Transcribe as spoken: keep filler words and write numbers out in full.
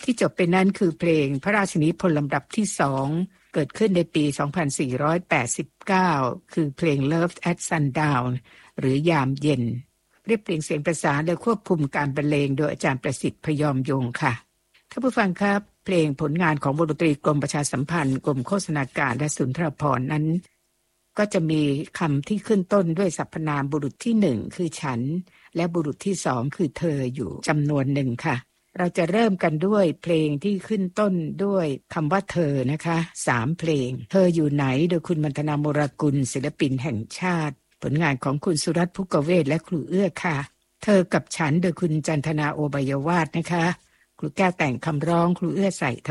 ที่จบไปนั้นคือเพลงพระราชนิพนธ์ลำดับที่สองเกิดขึ้นในปีสองพันสี่ร้อยแปดสิบเก้าคือเพลง Love at Sundown หรือยามเย็นเรียบเรียงเสียงประสานและควบคุมการบรรเลงโดยอาจารย์ประสิทธิ์พยอมยงค์ค่ะท่านผู้ฟังครับเพลงผลงานของวงดนตรีกรมประชาสัมพันธ์กรมโฆษณาการและสุนทรภรณ์นั้นก็จะมีคำที่ขึ้นต้นด้วยสรรพนามบุรุษที่หนึ่งคือฉันและบุรุษที่สองคือเธออยู่จำนวนหนึ่งค่ะเราจะเริ่มกันด้วยเพลงที่ขึ้นต้นด้วยคำว่าเธอนะคะสามเพลงเธออยู่ไหนโดยคุณมัณฑนาโมรากุลศิลปินแห่งชาติผลงานของคุณสุรัตน์ ภุกเวทและครูเอื้อค่ะเธอกับฉันโดยคุณจันทนาโอบายวาทนะคะครูแก้วแต่งคำร้องครูเอื้อใส่